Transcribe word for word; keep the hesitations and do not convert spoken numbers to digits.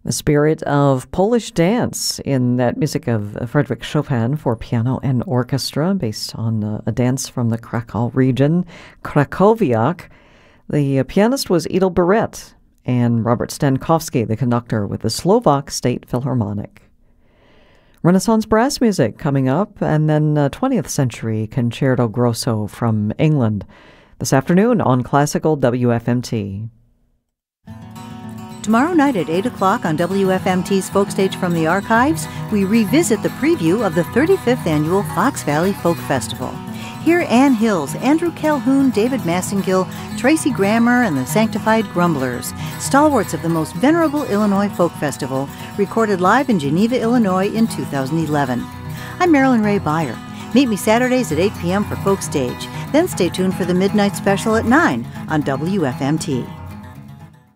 The spirit of Polish dance in that music of Frédéric Chopin for piano and orchestra, based on uh, a dance from the Krakow region, Krakowiak. The uh, pianist was Idel Barret, and Robert Stankowski, the conductor with the Slovak State Philharmonic. Renaissance brass music coming up, and then uh, twentieth century Concerto Grosso from England this afternoon on Classical W F M T. Tomorrow night at eight o'clock on W F M T's Folk Stage from the Archives, we revisit the preview of the thirty-fifth Annual Fox Valley Folk Festival. Hear Ann Hills, Andrew Calhoun, David Massengill, Tracy Grammer, and the Sanctified Grumblers, stalwarts of the most venerable Illinois Folk Festival, recorded live in Geneva, Illinois in two thousand eleven. I'm Marilyn Ray Beyer. Meet me Saturdays at eight p.m. for Folk Stage. Then stay tuned for the Midnight Special at nine on W F M T.